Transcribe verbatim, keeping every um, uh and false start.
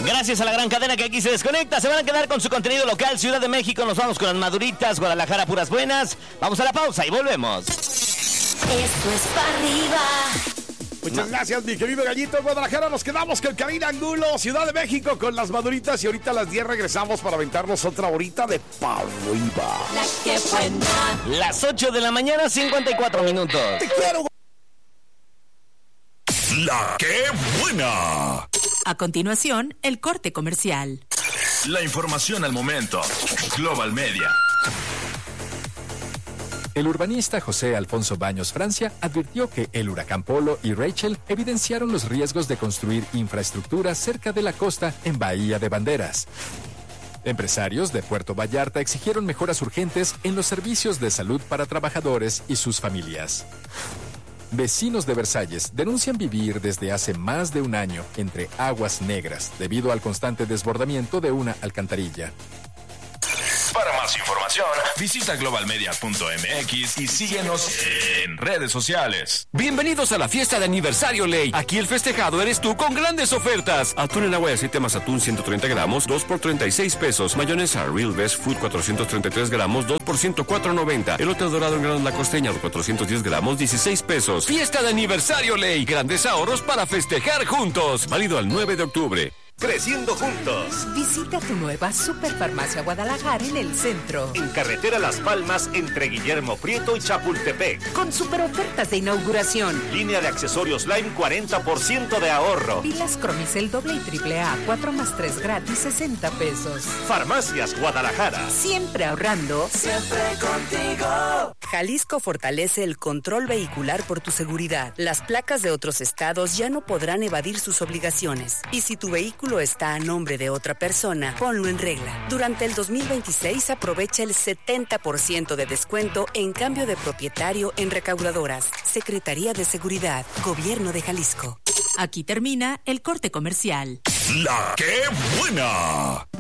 Gracias a la gran cadena que aquí se desconecta, se van a quedar con su contenido local. Ciudad de México, nos vamos con las maduritas. Guadalajara, puras buenas. Vamos a la pausa y volvemos. Esto es para arriba. Muchas gracias, mi querido Gallito. Guadalajara, nos quedamos con Karina Angulo. Ciudad de México con las maduritas. Y ahorita a las diez regresamos para aventarnos otra horita de pa' arriba. La que buena. Las ocho de la mañana, cincuenta y cuatro minutos. Te quiero. La que buena. A continuación, el corte comercial. La información al momento. Global Media. El urbanista José Alfonso Baños Francia advirtió que el huracán Polo y Rachel evidenciaron los riesgos de construir infraestructura cerca de la costa en Bahía de Banderas. Empresarios de Puerto Vallarta exigieron mejoras urgentes en los servicios de salud para trabajadores y sus familias. Vecinos de Versalles denuncian vivir desde hace más de un año entre aguas negras debido al constante desbordamiento de una alcantarilla. Para más información, visita global media punto m x y síguenos en redes sociales. Bienvenidos a la fiesta de aniversario Ley. Aquí el festejado eres tú con grandes ofertas. Atún en agua y aceite más atún ciento treinta gramos, dos por treinta y seis pesos. Mayonesa Real Best Food cuatrocientos treinta y tres gramos, dos por ciento cuatro noventa. Elote dorado en granos La Costeña cuatrocientos diez gramos, dieciséis pesos. Fiesta de aniversario Ley. Grandes ahorros para festejar juntos. Válido al nueve de octubre. Creciendo juntos. Visita tu nueva Superfarmacia Guadalajara en el centro. En carretera Las Palmas, entre Guillermo Prieto y Chapultepec. Con super ofertas de inauguración. Línea de accesorios Lime, cuarenta por ciento de ahorro. Pilas Cromicel doble y triple A, cuatro más tres gratis, sesenta pesos. Farmacias Guadalajara. Siempre ahorrando. Siempre contigo. Jalisco fortalece el control vehicular por tu seguridad. Las placas de otros estados ya no podrán evadir sus obligaciones. Y si tu vehículo está a nombre de otra persona, ponlo en regla. Durante el dos mil veintiséis aprovecha el setenta por ciento de descuento en cambio de propietario en recaudadoras. Secretaría de Seguridad, Gobierno de Jalisco. Aquí termina el corte comercial. La que buena.